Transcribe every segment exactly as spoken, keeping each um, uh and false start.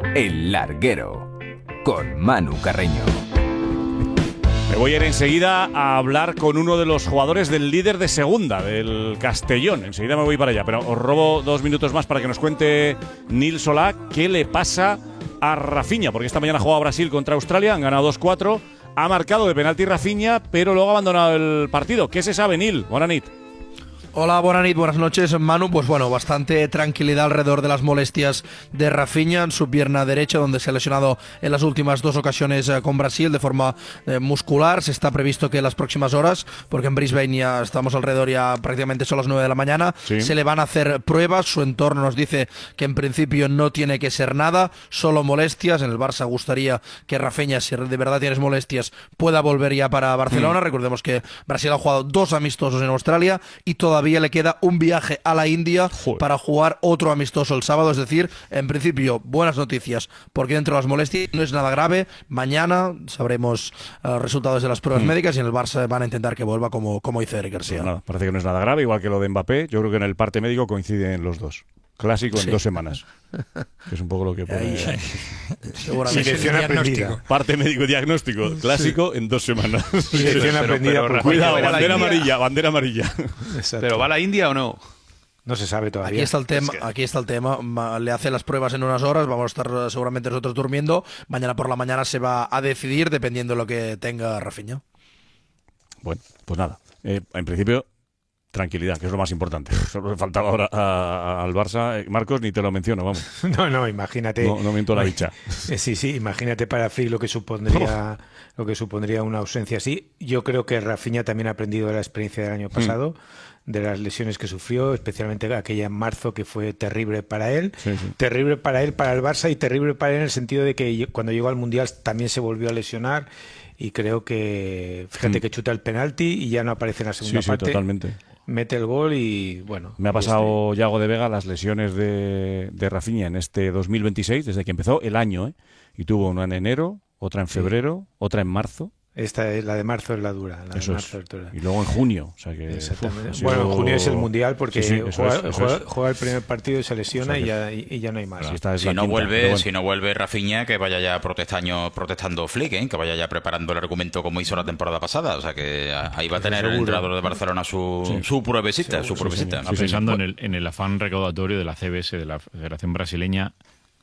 El Larguero, con Manu Carreño. Me voy a ir enseguida a hablar con uno de los jugadores del líder de segunda, del Castellón. Enseguida me voy para allá, pero os robo dos minutos más para que nos cuente Nil Solá qué le pasa a Rafinha, porque esta mañana ha jugado Brasil contra Australia, han ganado dos cuatro, ha marcado de penalti Rafinha, pero luego ha abandonado el partido. ¿Qué se sabe, Nil? Buenas noches. Hola, buenas noches, buenas noches, Manu. Pues bueno, bastante tranquilidad alrededor de las molestias de Rafinha en su pierna derecha, donde se ha lesionado en las últimas dos ocasiones eh, con Brasil de forma eh, muscular. Se está previsto que en las próximas horas, porque en Brisbane ya estamos alrededor, ya prácticamente son las nueve de la mañana, sí. se le van a hacer pruebas. Su entorno nos dice que en principio no tiene que ser nada, solo molestias. En el Barça gustaría que Rafinha, si de verdad tienes molestias, pueda volver ya para Barcelona. Mm. Recordemos que Brasil ha jugado dos amistosos en Australia y todavía Todavía le queda un viaje a la India Joder. para jugar otro amistoso el sábado. Es decir, en principio, buenas noticias, porque dentro de las molestias no es nada grave. Mañana sabremos los uh, resultados de las pruebas mm. médicas y en el Barça van a intentar que vuelva como, como dice Eric García. Pues nada, parece que no es nada grave, igual que lo de Mbappé. Yo creo que en el parte médico coinciden los dos. Clásico en sí. dos semanas. Que es un poco lo que pone. Ahí, seguramente. Sí, diagnóstico. Parte médico diagnóstico. Clásico sí. en dos semanas. Sí, pero, aprendida pero, por cuidado, bandera amarilla, bandera amarilla. ¿Pero va a la India o no? No se sabe todavía. Aquí está el tema, es que... aquí está el tema. Le hace las pruebas en unas horas, vamos a estar seguramente nosotros durmiendo. Mañana por la mañana se va a decidir dependiendo de lo que tenga Rafinha. Bueno, pues nada. Eh, en principio, tranquilidad, que es lo más importante. Solo faltaba ahora a, a, al Barça. Marcos, ni te lo menciono, vamos. No, no, imagínate. No, no miento la dicha. Sí, sí, imagínate para Flick lo que supondría oh. lo que supondría una ausencia así. Yo creo que Rafinha también ha aprendido de la experiencia del año pasado, mm. de las lesiones que sufrió, especialmente aquella en marzo que fue terrible para él. Sí, sí. Terrible para él, para el Barça, y terrible para él en el sentido de que cuando llegó al Mundial también se volvió a lesionar. Y creo que, fíjate mm. que chuta el penalti y ya no aparece en la segunda sí, parte. Sí, totalmente. Mete el gol y bueno. Me ha pasado este... Yago de Vega las lesiones de, de Rafinha en este dos mil veintiséis, desde que empezó el año, ¿eh? Y tuvo una en enero, otra en febrero, sí. otra en marzo. Esta es la de marzo, es la dura. La eso de marzo es. es dura. Y luego en junio. O sea que, exactamente. Uf, bueno, sido... en junio es el Mundial porque sí, sí, juega, es, juega, es. juega el primer partido y se lesiona, o sea que... y, ya, y ya no hay más. Claro. Si, no vuelve, bueno. si no vuelve Rafinha, que vaya ya protestando, protestando Flick, ¿eh? Que vaya ya preparando el argumento como hizo la temporada pasada. O sea que ahí va a tener Seguro. el entrenador de Barcelona su, sí. su pruebecita. Su pruebecita. Sí, sí. Pensando en el, en el afán recaudatorio de la C B S, de la Federación Brasileña,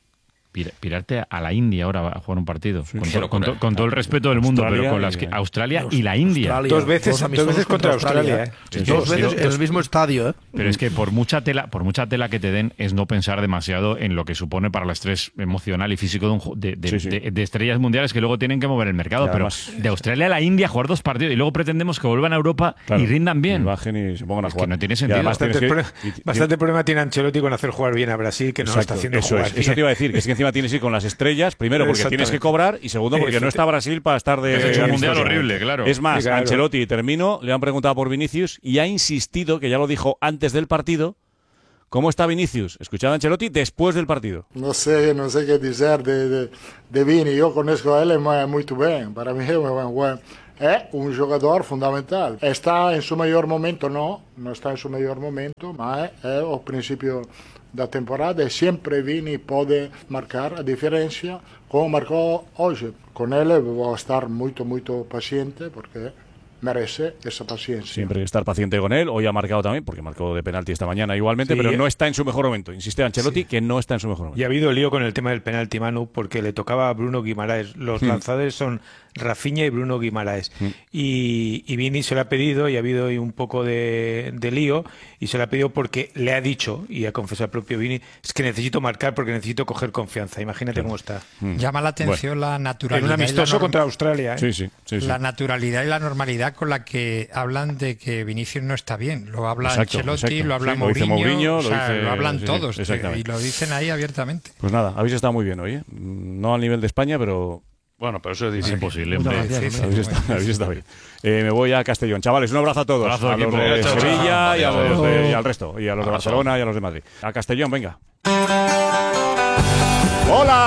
pirarte a la India ahora a jugar un partido sí, con, to, con, to, con todo el respeto del mundo, Australia, pero con las que Australia y la India Australia, dos veces dos, dos veces contra Australia, Australia ¿eh? sí, dos sí, veces sí, en el mismo estadio, ¿eh? Pero es que por mucha tela por mucha tela que te den es no pensar demasiado en lo que supone para el estrés emocional y físico de, un, de, de, sí, sí. de, de estrellas mundiales que luego tienen que mover el mercado, pero además, de Australia a la India jugar dos partidos y luego pretendemos que vuelvan a Europa claro, y rindan bien, y bajen y se pongan a jugar. Es que no tiene sentido. Bastante, que, pro, y, bastante y, problema tiene Ancelotti con hacer jugar bien a Brasil, que no exacto, lo está haciendo eso jugar es, bien. Eso te iba a decir, que es que encima tienes que ir con las estrellas. Primero, porque tienes que cobrar, y segundo, porque no está Brasil para estar de... Es un mundial horrible, claro. Es más, sí, claro. Ancelotti, termino, le han preguntado por Vinicius y ha insistido, que ya lo dijo antes del partido, ¿cómo está Vinicius? Escuchad a Ancelotti después del partido. No sé, no sé qué decir de, de, de Vini. Yo conozco a él muy bien. Para mí es muy bueno. Es un jugador fundamental. Está en su mejor momento, no, no está en su mejor momento, pero es al principio da temporada e sempre Vini pode marcar a diferença como marcou hoje. Com ele vou estar muito, muito paciente porque merece esa paciencia. Siempre estar paciente con él. Hoy ha marcado también, porque marcó de penalti esta mañana igualmente, sí, pero no está en su mejor momento. Insiste Ancelotti sí. que no está en su mejor momento. Y ha habido lío con el tema del penalti, Manu, porque le tocaba a Bruno Guimaraes. Los mm. lanzadores son Rafinha y Bruno Guimaraes. Mm. Y, y Vini se lo ha pedido, y ha habido ahí un poco de, de lío, y se lo ha pedido porque le ha dicho, y ha confesado el propio Vini, es que necesito marcar porque necesito coger confianza. Imagínate claro. cómo está. Mm. Llama la atención bueno. la naturalidad. En un amistoso contra Australia. ¿eh? Sí, sí, sí, sí. La naturalidad y la normalidad con la que hablan de que Vinicius no está bien. Lo habla exacto, Ancelotti, exacto. lo habla sí, Mourinho, lo, Mourinho, o sea, lo, dice, lo hablan sí, todos sí, y lo dicen ahí abiertamente. Pues nada, habéis estado muy bien hoy, ¿eh? No al nivel de España, pero... Bueno, pero eso es sí, imposible. Gracias, sí, habéis, estado, habéis estado bien. Eh, me voy a Castellón. Chavales, un abrazo a todos. Abrazo a los equipo. de Chao, Sevilla chao. Y, a los de, y al resto. Y a los abrazo. de Barcelona y a los de Madrid. A Castellón, venga. Hola,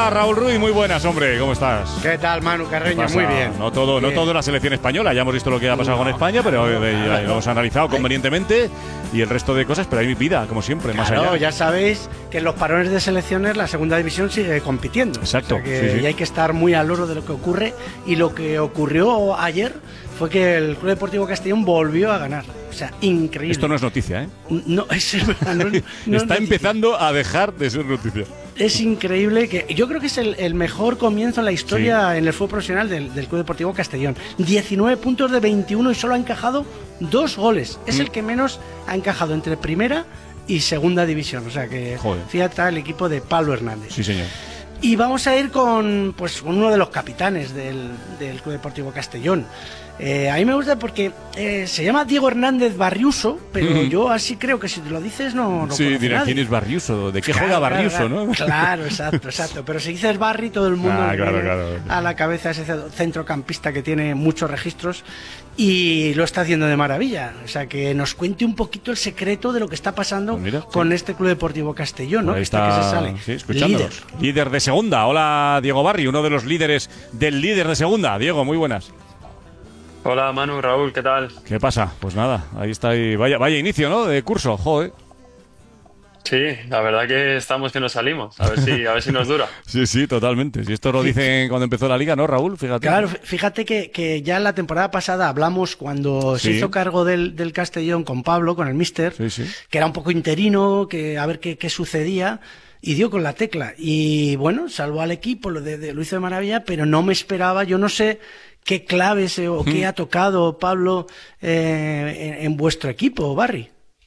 Hola Raúl Ruiz, muy buenas, hombre, ¿cómo estás? ¿Qué tal, Manu Carreño? Muy bien. No todo, no todo la selección española, ya hemos visto lo que ha pasado no. con España, pero eh, ya lo hemos analizado convenientemente y el resto de cosas, pero hay vida, como siempre, claro, más allá. Ya sabéis que en los parones de selecciones la segunda división sigue compitiendo. Exacto. O sea que sí, sí. Y hay que estar muy al loro de lo que ocurre, y lo que ocurrió ayer fue que el Club Deportivo Castellón volvió a ganar. O sea, increíble. Esto no es noticia, ¿eh? No, es verdad. No, no Está es empezando a dejar de ser noticia. Es increíble que yo creo que es el, el mejor comienzo en la historia sí. en el fútbol profesional del, del Club Deportivo Castellón. diecinueve puntos de veintiuno y solo ha encajado dos goles. Es mm. el que menos ha encajado entre primera y segunda división. O sea que Joder. fíjate el equipo de Pablo Hernández. Sí, señor. Y vamos a ir con pues uno de los capitanes del, del Club Deportivo Castellón. Eh, a mí me gusta porque eh, se llama Diego Hernández Barriuso, pero mm. yo así creo que si te lo dices no lo Sí, dirá, ¿quién es Barriuso? ¿De qué claro, juega Barriuso, claro, no? Claro, exacto, exacto. Pero si dices Barri, todo el mundo ah, claro, claro. a la cabeza ese centrocampista que tiene muchos registros y lo está haciendo de maravilla. O sea, que nos cuente un poquito el secreto de lo que está pasando pues mira, con sí. este Club Deportivo Castellón, ¿no? Ahí está, este que se sale. Sí, escuchándonos. Líder. líder de segunda. Hola, Diego Barri, uno de los líderes del líder de segunda. Diego, muy buenas. Hola Manu, Raúl, ¿qué tal? ¿Qué pasa? Pues nada, ahí está, ahí. Vaya, vaya inicio, ¿no? De curso, joder. Sí, la verdad que estamos que nos salimos, a ver si, a ver si nos dura. Sí, sí, totalmente. Si esto lo dicen cuando empezó la liga, ¿no, Raúl? Fíjate. Claro, fíjate que, que ya en la temporada pasada hablamos cuando sí. se hizo cargo del, del Castellón con Pablo, con el míster, sí, sí. que era un poco interino, que a ver qué, qué sucedía. Y dio con la tecla. Y bueno, salvó al equipo, lo, de, de, lo hizo de maravilla, pero no me esperaba, yo no sé qué claves eh, o qué ha tocado Pablo eh, en, en vuestro equipo, Barry.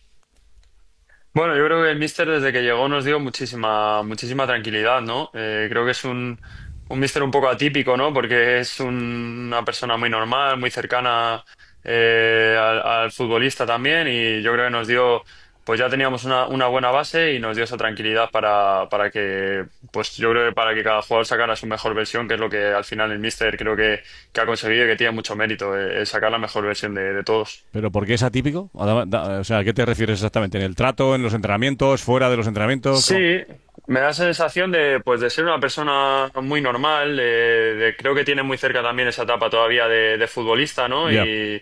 Bueno, yo creo que el míster desde que llegó nos dio muchísima muchísima tranquilidad, ¿no? Eh, creo que es un, un míster un poco atípico, ¿no? Porque es un, una persona muy normal, muy cercana eh, al, al futbolista también, y yo creo que nos dio... Pues ya teníamos una, una buena base y nos dio esa tranquilidad para, para que, pues yo creo que para que cada jugador sacara su mejor versión, que es lo que al final el míster creo que, que ha conseguido y que tiene mucho mérito, eh, sacar la mejor versión de, de todos. ¿Pero por qué es atípico? O sea, ¿a qué te refieres exactamente? ¿En el trato, en los entrenamientos, fuera de los entrenamientos? Sí, me da esa sensación de, pues, de ser una persona muy normal, de, de, creo que tiene muy cerca también esa etapa todavía de, de futbolista, ¿no? Yeah. Y...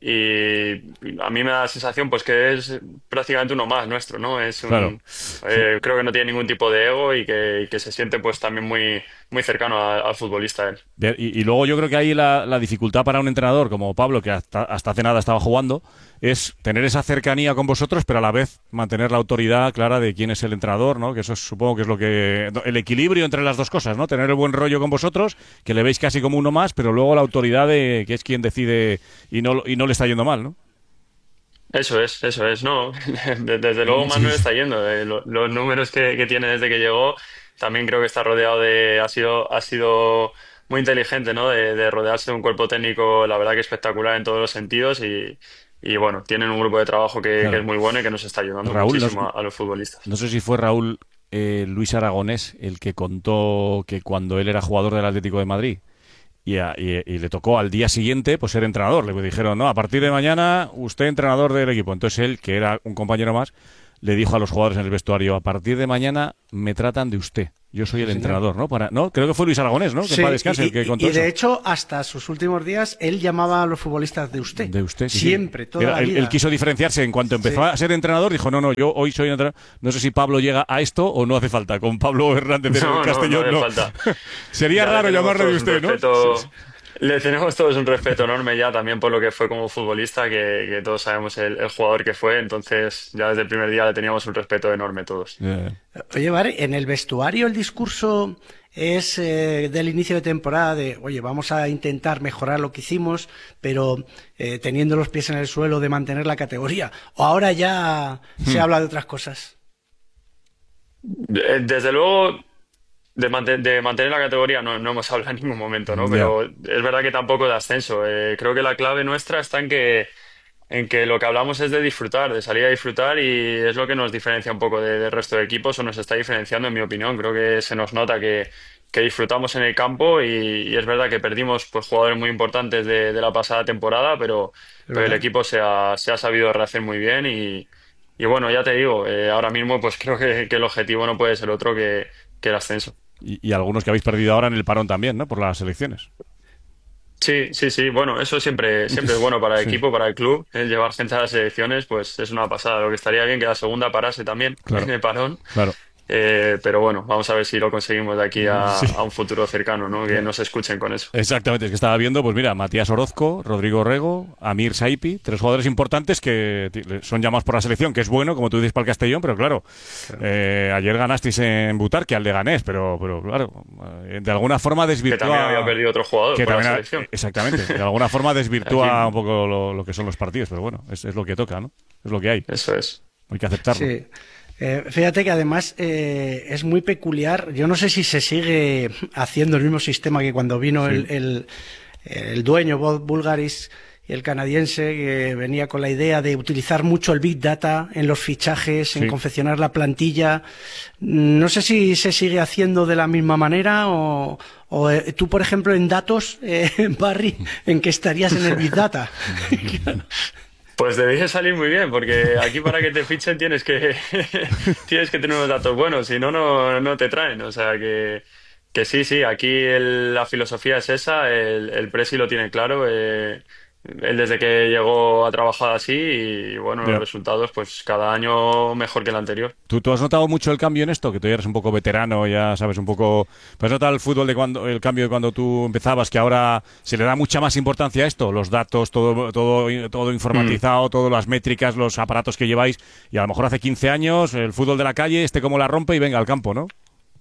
y a mí me da la sensación pues que es prácticamente uno más nuestro, ¿no? Es un, claro. eh, creo que no tiene ningún tipo de ego y que, y que se siente pues también muy, muy cercano a, al futbolista él. Y, y luego yo creo que ahí la, la dificultad para un entrenador como Pablo, que hasta, hasta hace nada estaba jugando, es tener esa cercanía con vosotros, pero a la vez mantener la autoridad clara de quién es el entrenador, ¿no? Que eso es, supongo que es lo que... el equilibrio entre las dos cosas, ¿no? Tener el buen rollo con vosotros, que le veis casi como uno más, pero luego la autoridad de que es quien decide y no, y no le está yendo mal, ¿no? Eso es, eso es, no. Desde luego más no le está yendo. Eh, lo, los números que, que tiene desde que llegó, también creo que está rodeado de... Ha sido, ha sido muy inteligente, ¿no? De, de rodearse de un cuerpo técnico, la verdad que espectacular en todos los sentidos y... Y bueno, tienen un grupo de trabajo que, claro. que es muy bueno y que nos está ayudando Raúl, muchísimo no, a, a los futbolistas. No sé si fue Raúl eh, Luis Aragonés el que contó que cuando él era jugador del Atlético de Madrid y, a, y, y le tocó al día siguiente pues ser entrenador, le dijeron, no, a partir de mañana usted entrenador del equipo. Entonces él, que era un compañero más, le dijo a los jugadores en el vestuario, a partir de mañana me tratan de usted. Yo soy el sí, entrenador, ¿no? Para, ¿no? Creo que fue Luis Aragonés, ¿no? Que sí, para descanse, y, el que contó y de eso. hecho, hasta sus últimos días, él llamaba a los futbolistas de usted. De usted, sí. Siempre, sí. toda Era, la vida. Él, él quiso diferenciarse en cuanto empezó sí. a ser entrenador, dijo, no, no, yo hoy soy entrenador. No sé si Pablo llega a esto o no hace falta. Con Pablo Hernández de no, Castellón, no. no. no. Hace falta. Sería ya raro llamarle de usted, respeto... ¿no? Sí, sí. Le tenemos todos un respeto enorme ya también por lo que fue como futbolista, que, que todos sabemos el, el jugador que fue, entonces ya desde el primer día le teníamos un respeto enorme todos. Yeah. Oye, Vare, en el vestuario el discurso es eh, del inicio de temporada de, oye, vamos a intentar mejorar lo que hicimos, pero eh, teniendo los pies en el suelo de mantener la categoría, o ahora ya hmm. se habla de otras cosas. Desde luego... De, manten de mantener la categoría no, no hemos hablado en ningún momento, ¿no? Pero yeah. es verdad que tampoco de ascenso. Eh, creo que la clave nuestra está en que, en que lo que hablamos es de disfrutar, de salir a disfrutar, y es lo que nos diferencia un poco de, del resto de equipos, o nos está diferenciando, en mi opinión. Creo que se nos nota que, que disfrutamos en el campo y, y es verdad que perdimos pues, jugadores muy importantes de, de la pasada temporada, pero, pero el equipo se ha, se ha sabido rehacer muy bien y, y bueno, ya te digo, eh, ahora mismo pues creo que, que el objetivo no puede ser otro que, que el ascenso. Y, y algunos que habéis perdido ahora en el parón también, ¿no? Por las elecciones. Sí, sí, sí. Bueno, eso siempre, siempre es bueno para el Sí. equipo, para el club. El llevar gente a las selecciones, pues es una pasada. Lo que estaría bien que la segunda parase también Claro. en el parón. Claro. Eh, pero bueno, vamos a ver si lo conseguimos de aquí a, Sí. a un futuro cercano, ¿no? Que nos escuchen con eso. Exactamente, es que estaba viendo, pues mira, Matías Orozco, Rodrigo Rego, Amir Saipi, tres jugadores importantes que ti- son llamados por la selección, que es bueno, como tú dices, para el Castellón, pero claro, eh, ayer ganasteis en Butarque al Leganés, pero, pero claro, eh, de alguna forma desvirtúa... Que también había perdido otro jugador que por la también ha- selección. Exactamente, de alguna forma desvirtúa Aquí- un poco lo, lo que son los partidos, pero bueno, es, es lo que toca, ¿no? Es lo que hay. Eso es. Hay que aceptarlo. Sí. Eh, fíjate que además eh, es muy peculiar. Yo no sé si se sigue haciendo el mismo sistema que cuando vino Sí. el, el, el dueño Bob Bulgaris y el canadiense, que venía con la idea de utilizar mucho el Big Data en los fichajes, en Sí. confeccionar la plantilla. No sé si se sigue haciendo de la misma manera o, o eh, tú, por ejemplo, en datos, eh, Barry, ¿en qué estarías en el Big Data? Pues debéis de salir muy bien, porque aquí para que te fichen tienes que tienes que tener unos datos buenos, si no, no, no te traen. O sea que, que sí, sí, aquí el- la filosofía es esa, el, el Presi lo tiene claro. Eh, él desde que llegó ha trabajado así y bueno, Ya. los resultados pues cada año mejor que el anterior. ¿Tú, tú has notado mucho el cambio en esto? Que tú ya eres un poco veterano, ya sabes un poco... ¿Has notado el fútbol de cuando el cambio de cuando tú empezabas, que ahora se le da mucha más importancia a esto? Los datos, todo todo todo informatizado, todas las métricas, los aparatos que lleváis. Y a lo mejor hace quince años el fútbol de la calle, este como la rompe y venga al campo, ¿no?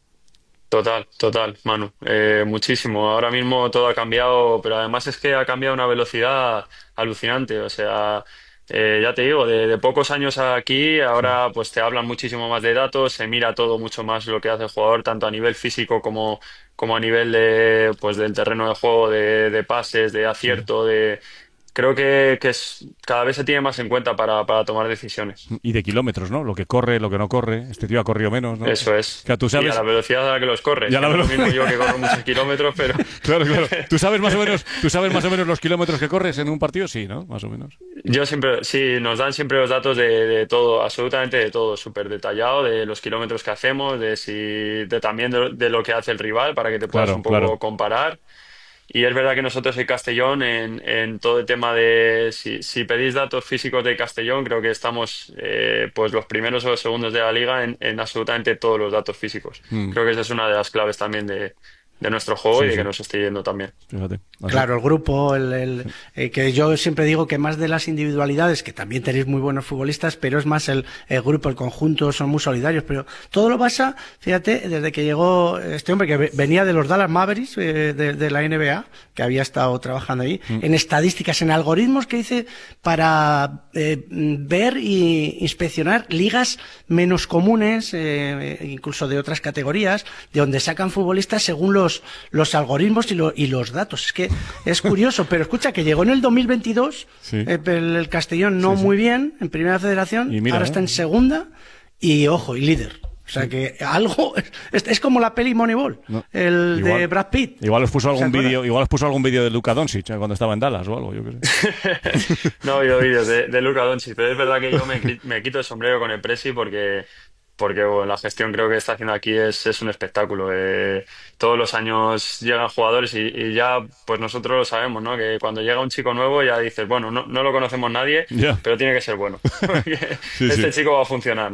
Total, total, Manu. Eh, muchísimo. Ahora mismo todo ha cambiado, pero además es que ha cambiado a una velocidad alucinante. O sea, eh, ya te digo, de, de pocos años aquí, ahora pues te hablan muchísimo más de datos, se mira todo mucho más lo que hace el jugador, tanto a nivel físico como, como a nivel de, pues, del terreno de juego, de, de pases, de acierto, de... Creo que, que es, cada vez se tiene más en cuenta para, para tomar decisiones. Y de kilómetros, ¿no? Lo que corre, lo que no corre. Este tío ha corrido menos, ¿no? Eso es. Claro, tú Y sabes... a la velocidad a la que los corres. Y a la Que no es velo- lo mismo yo que corro muchos kilómetros, pero... Claro, claro. ¿Tú sabes más o menos, tú sabes más o menos los kilómetros que corres en un partido? Sí, ¿no? Más o menos. Yo siempre, sí, nos dan siempre los datos de, de todo, absolutamente de todo, súper detallado, de los kilómetros que hacemos, de si, de también de, de lo que hace el rival para que te puedas Claro, un poco claro. comparar. Y es verdad que nosotros en Castellón, en, en todo el tema de, si, si pedís datos físicos de Castellón, creo que estamos eh, pues los primeros o los segundos de la liga en, en absolutamente todos los datos físicos. Mm. Creo que esa es una de las claves también de, de nuestro juego Sí, y de sí. que nos esté yendo también. Fíjate. Así. Claro, el grupo, el, el- eh, que yo siempre digo que más de las individualidades, que también tenéis muy buenos futbolistas, pero es más el, el grupo, el conjunto, son muy solidarios, pero todo lo basa, fíjate, desde que llegó este hombre que ve- venía de los Dallas Mavericks, eh, de, de la N B A, que había estado trabajando ahí, Mm. en estadísticas, en algoritmos que dice para eh, ver y inspeccionar ligas menos comunes, eh, incluso de otras categorías, de donde sacan futbolistas según los, los algoritmos y, lo- y los datos. Es que es curioso, pero escucha que llegó en el dos mil veintidós, Sí. eh, el, el Castellón no Sí, sí. muy bien, en Primera Federación, Y mira, ahora ¿eh? está en Segunda y, ojo, y líder. O sea que algo, es, es como la peli Moneyball, No. el de Igual- Brad Pitt. Igual os puso ¿Se algún acuerdan? vídeo, igual os puso algún vídeo de Luka Doncic eh, cuando estaba en Dallas o algo, yo qué sé. No he oído vídeos de, de Luka Doncic, pero es verdad que yo me, qui- me quito el sombrero con el Presi porque, porque bueno, la gestión creo que está haciendo aquí es, es un espectáculo. Eh, todos los años llegan jugadores y, y ya pues nosotros lo sabemos, ¿no? Que cuando llega un chico nuevo ya dices, bueno, no, no lo conocemos nadie, Ya. pero tiene que ser bueno. Porque Sí, este sí. chico va a funcionar.